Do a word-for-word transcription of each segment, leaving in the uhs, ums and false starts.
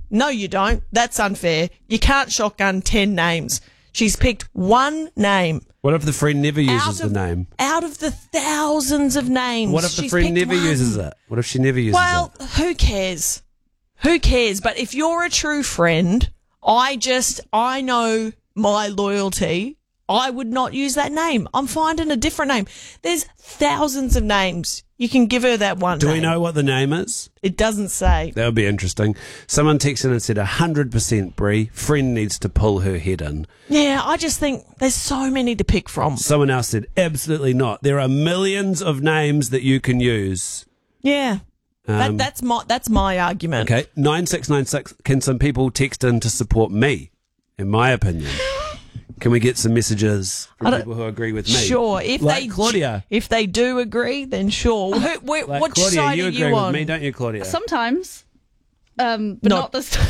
No, you don't. That's unfair. You can't shotgun ten names. She's picked one name. What if the friend never uses of, the name? Out of the thousands of names. What if the she's friend never one. uses it? What if she never uses well, it? Well, who cares? Who cares? But if you're a true friend, I just, I know my loyalty. I would not use that name. I'm finding a different name. There's thousands of names. You can give her that one Do name. we know what the name is? It doesn't say. That would be interesting. Someone texted in and said one hundred percent Brie, friend needs to pull her head in. Yeah, I just think there's so many to pick from. Someone else said, absolutely not. There are millions of names that you can use. Yeah. Um, that, that's my that's my argument. Okay, nine six nine six. Can some people text in to support me, in my opinion? Can we get some messages from people who agree with me? Sure. If like they Claudia. If they do agree, then sure. Who, wh- Like which Claudia, side you are agree you with on? me, don't you, Claudia? Sometimes, um, but Not- not, this time.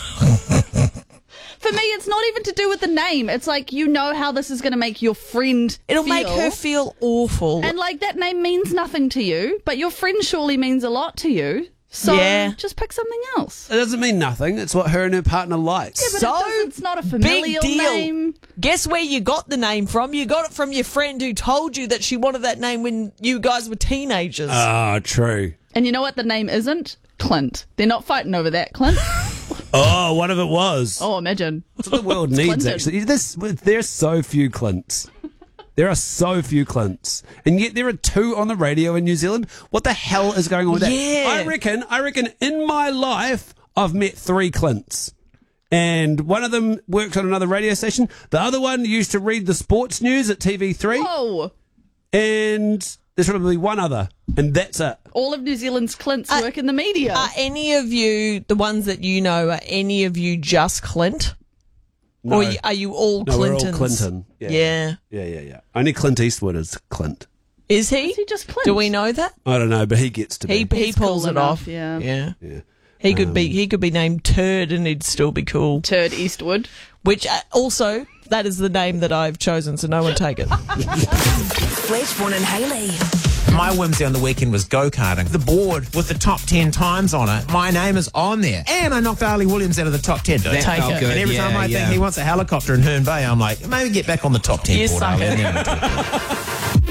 For me, it's not even to do with the name. It's like, you know how this is going to make your friend It'll feel. make her feel awful. And like, that name means nothing to you, but your friend surely means a lot to you. So Yeah. just pick something else. It doesn't mean nothing. It's what her and her partner likes. Yeah, but So it doesn't- it's not a familial big deal. name. Guess where you got the name from? You got it from your friend who told you that she wanted that name when you guys were teenagers. Ah, true. And you know what the name isn't? Clint. They're not fighting over that, Clint. Oh, what if it was? Oh, imagine. That's what the world It's needs, Clinton. actually. There's, there's so few Clints. There are so few Clints. And yet there are two on the radio in New Zealand. What the hell is going on with that? Yeah. I reckon, I reckon in my life, I've met three Clints. And one of them works on another radio station. The other one used to read the sports news at T V three. Whoa. And there's probably one other. And that's it. All of New Zealand's Clints Uh, work in the media. Are any of you, the ones that you know, are any of you just Clint? No. Or y- are you all No, we're Clintons? all Clinton. Yeah. Yeah. Yeah, yeah, yeah. Only Clint Eastwood is Clint. Is he? Is he just Clint? Do we know that? I don't know, but he gets to be. He he He's pulls cool it enough, off. yeah. Yeah. Yeah. He could be he could be named Turd and he'd still be cool. Turd Eastwood. Which uh, also that is the name that I've chosen, so no one take it. Fletchborn and Haley. My whimsy on the weekend was go-karting. The board with the top ten times on it, my name is on there. And I knocked Ali Williams out of the top ten. That Take felt it. good, And every yeah, time I yeah. think he wants a helicopter in Herne Bay, I'm like, maybe get back on the top ten. You board, suck Ali. it. Yeah.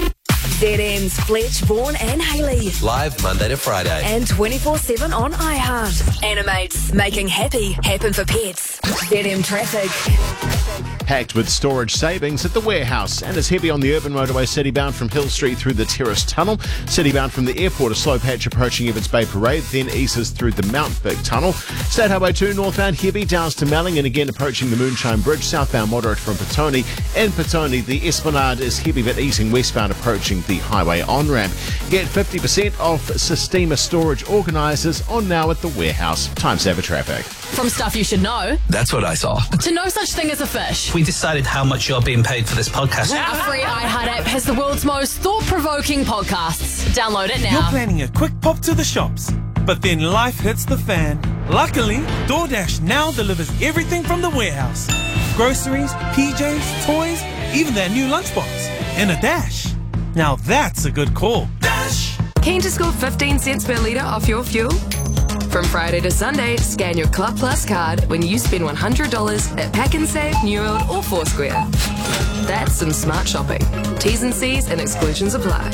Z M's Fletchborn and Haley. Live Monday to Friday. And twenty-four seven on iHeart. Animates, making happy happen for pets. Z M Traffic. Packed with storage savings at the warehouse and is heavy on the urban motorway citybound from Hill Street through the Terrace Tunnel. Citybound from the airport, a slow patch approaching Evans Bay Parade, then eases through the Mount Vic Tunnel. State Highway two northbound heavy Downs to Melling and again approaching the Moonshine Bridge. Southbound moderate from Petone. In Petone, the Esplanade is heavy but easing westbound approaching the highway on-ramp. Get fifty percent off Sistema storage organisers on now at the warehouse. Time saver traffic. From stuff you should know That's what I saw. to no such thing as a fish. We decided how much you're being paid for this podcast. Our free iHeart app has the world's most thought-provoking podcasts. Download it You're now. planning a quick pop to the shops, but then life hits the fan. Luckily, DoorDash now delivers everything from the warehouse. Groceries, P Js, toys, even that new lunchbox. And a dash. Now that's a good call. Dash! Keen to score fifteen cents per litre off your fuel? From Friday to Sunday, scan your Club Plus card when you spend one hundred dollars at Pack and Save, New World or Foursquare. That's some smart shopping. T's and C's and exclusions apply.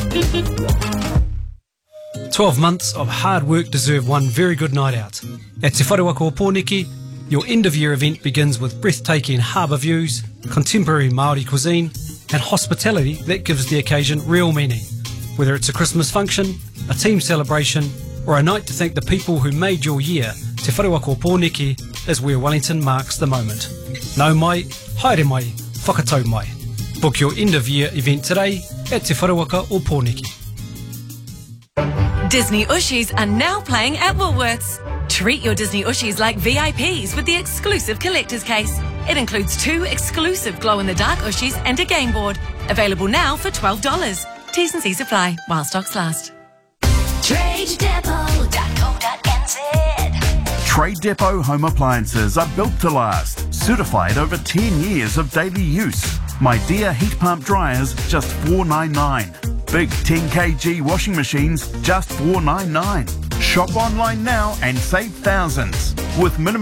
twelve months of hard work deserve one very good night out. At Te Wharewa Pōneke, your end-of-year event begins with breathtaking harbour views, contemporary Māori cuisine, and hospitality that gives the occasion real meaning. Whether it's a Christmas function, a team celebration, or a night to thank the people who made your year, Te Wharewa Pōneke is where Wellington marks the moment. Nau mai, haere mai, whakatau mai. Book your end-of-year event today at Te Wharewa o Pōneke. Disney Ushies are now playing at Woolworths. Treat your Disney Ushies like V I Ps with the exclusive collector's case. It includes two exclusive glow-in-the-dark Ushies and a game board. Available now for twelve dollars. T's and C's apply while stocks last. trade depot dot co dot n z. Trade Depot home appliances are built to last. Certified over ten years of daily use. My Dear heat pump dryers, just four ninety-nine. Big ten kilogram washing machines, just four ninety-nine. Shop online now and save thousands. With minimum